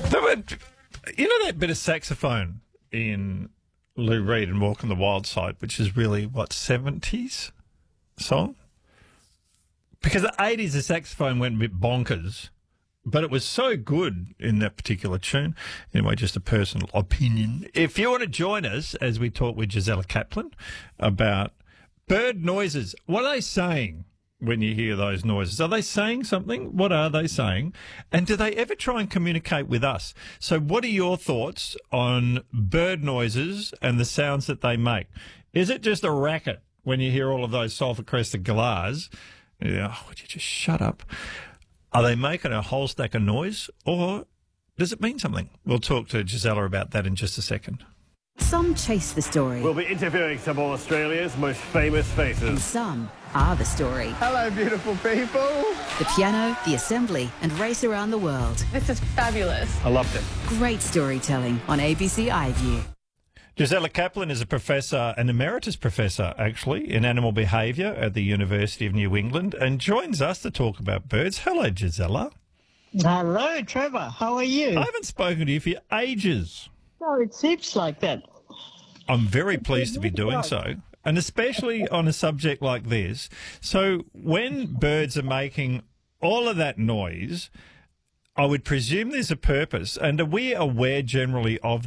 You know that bit of saxophone in Lou Reed and Walk on the Wild Side, which is really, 70s song? Because the 80s, the saxophone went a bit bonkers, but it was so good in that particular tune. Anyway, just a personal opinion. If you want to join us as we talk with Gisela Kaplan about bird noises, what are they saying when you hear those noises? Are they saying something? What are they saying? And do they ever try and communicate with us? So what are your thoughts on bird noises and the sounds that they make? Is it just a racket when you hear all of those sulphur-crested galahs? Would you just shut up? Are they making a whole stack of noise, or does it mean something? We'll talk to Gisela about that in just a second. Some chase the story. We'll be interviewing some of Australia's most famous faces. And some are the story. Hello, beautiful people. The piano, the assembly, and race around the world. This is fabulous. I loved it. Great storytelling on ABC iView. Gisela Kaplan is a professor, an emeritus professor, actually, in animal behaviour at the University of New England, and joins us to talk about birds. Hello, Gisela. Hello, Trevor. How are you? I haven't spoken to you for ages. No, it seems like that. I'm very pleased to be doing so, and especially on a subject like this. So when birds are making all of that noise, I would presume there's a purpose. And are we aware generally of